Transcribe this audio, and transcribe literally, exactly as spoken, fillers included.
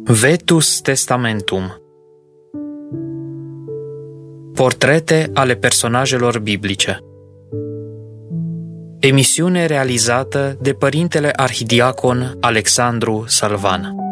Vetus Testamentum. Portrete ale personajelor biblice. Emisiune realizată de părintele arhidiacon Alexandru Salvan.